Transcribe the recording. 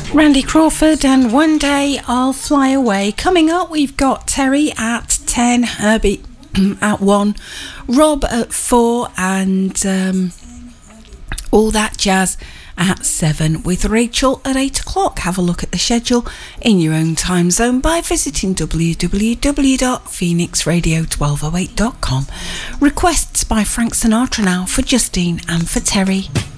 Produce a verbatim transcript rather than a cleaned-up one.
Randy Crawford and One Day I'll Fly Away. Coming up, we've got Terry at ten, Herbie at one, Rob at four, and um, all that jazz at seven, with Rachel at eight o'clock. Have a look at the schedule in your own time zone by visiting w w w dot phoenix radio twelve oh eight dot com. Requests by Frank Sinatra now for Justine and for Terry.